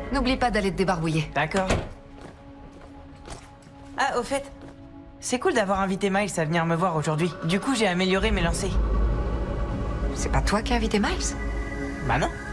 N'oublie pas d'aller te débarbouiller. D'accord. Ah, au fait, c'est cool d'avoir invité Miles à venir me voir aujourd'hui. Du coup, j'ai amélioré mes lancers. C'est pas toi qui as invité Miles? Bah non.